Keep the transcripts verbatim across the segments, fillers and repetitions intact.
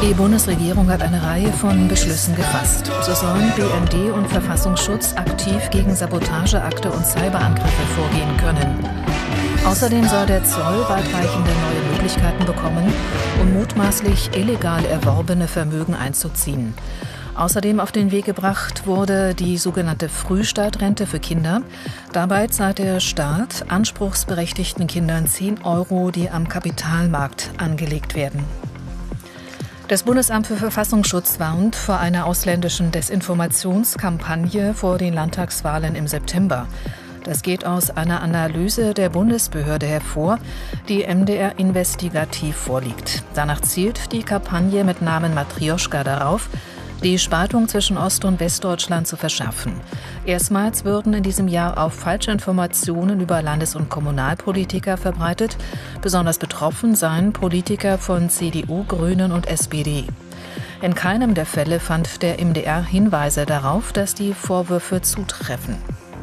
Die Bundesregierung hat eine Reihe von Beschlüssen gefasst. So sollen B N D und Verfassungsschutz aktiv gegen Sabotageakte und Cyberangriffe vorgehen können. Außerdem soll der Zoll weitreichende neue Möglichkeiten bekommen, um mutmaßlich illegal erworbene Vermögen einzuziehen. Außerdem auf den Weg gebracht wurde die sogenannte Frühstartrente für Kinder. Dabei zahlt der Staat anspruchsberechtigten Kindern zehn Euro, die am Kapitalmarkt angelegt werden. Das Bundesamt für Verfassungsschutz warnt vor einer ausländischen Desinformationskampagne vor den Landtagswahlen im September. Das geht aus einer Analyse der Bundesbehörde hervor, die M D R investigativ vorliegt. Danach zielt die Kampagne mit Namen Matrjoschka darauf, die Spaltung zwischen Ost- und Westdeutschland zu verschärfen. Erstmals würden in diesem Jahr auch falsche Informationen über Landes- und Kommunalpolitiker verbreitet. Besonders betroffen seien Politiker von C D U, Grünen und S P D. In keinem der Fälle fand der M D R Hinweise darauf, dass die Vorwürfe zutreffen.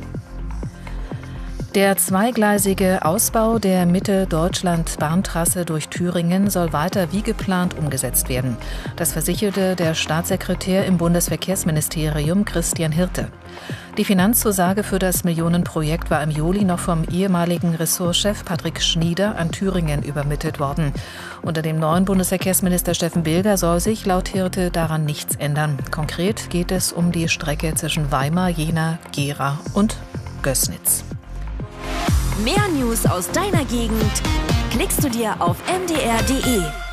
Der zweigleisige Ausbau der Mitte-Deutschland-Bahntrasse durch Thüringen soll weiter wie geplant umgesetzt werden. Das versicherte der Staatssekretär im Bundesverkehrsministerium Christian Hirte. Die Finanzzusage für das Millionenprojekt war im Juli noch vom ehemaligen Ressortchef Patrick Schnieder an Thüringen übermittelt worden. Unter dem neuen Bundesverkehrsminister Steffen Bilger soll sich laut Hirte daran nichts ändern. Konkret geht es um die Strecke zwischen Weimar, Jena, Gera und Gößnitz. Mehr News aus deiner Gegend klickst du dir auf m d r punkt d e.